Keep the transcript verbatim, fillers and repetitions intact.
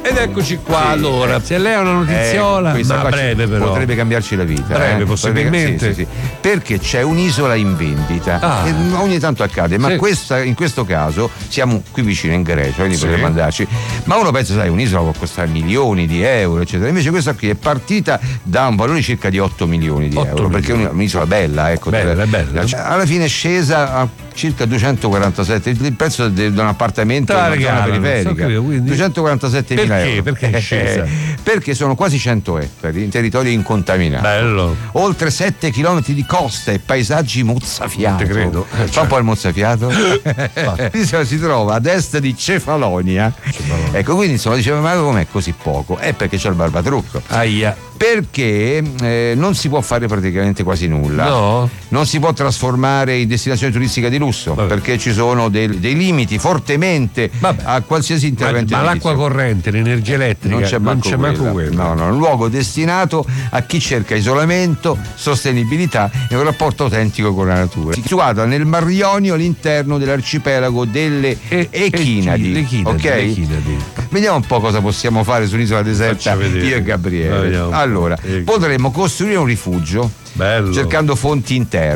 Ed eccoci qua, Sì, allora, eh, se lei ha una notiziola, questa ma qua ci- breve però. potrebbe cambiarci la vita. Breve, eh? possibilmente. Sì, sì, sì. Perché c'è un'isola in vendita. Ah. E ogni tanto accade, ma Sì. questa, in questo caso siamo qui vicino in Grecia, quindi Sì. potremmo andarci. Ma uno pensa, sai, un'isola può costare milioni di euro, eccetera. Invece questa qui è partita da un valore circa di otto milioni di otto euro, perché è milioni. un'isola bella, ecco. Bella, bella. Cioè, alla fine è scesa a circa duecentoquarantasette, il prezzo di un appartamento Te la in una zona regalano, periferica. so capito, quindi- duecentoquarantasettemila Perché? euro. Perché è scesa? Perché sono quasi cento ettari in territorio incontaminato. Bello. Oltre sette chilometri di costa e paesaggi mozzafiato. Non te credo. Eh, Fa cioè. un po' il mozzafiato. L'isola si trova ad est di Cefalonia. Cefalonia. Ecco, quindi insomma diceva, ma com'è così poco? È perché c'è il barbatrucco. Aia. Perché eh, non si può fare praticamente quasi nulla. No? Non si può trasformare in destinazione turistica di lusso. Vabbè. Perché ci sono dei, dei limiti fortemente Vabbè. a qualsiasi Ma, intervento ma edilizio. l'acqua corrente, l'energia elettrica Non c'è manco manco quella. quella. No, no, un luogo destinato a chi cerca isolamento, sostenibilità e un rapporto autentico con la natura. Situato nel Mar Ionio all'interno dell'arcipelago delle E- Echinadi. le Echinadi, ok? le Echinadi. Vediamo un po' cosa possiamo fare su un'isola deserta Faccia vedere. io e Gabriele. Vediamo. Allora, Ecco. potremmo costruire un rifugio Bello. cercando fonti interne.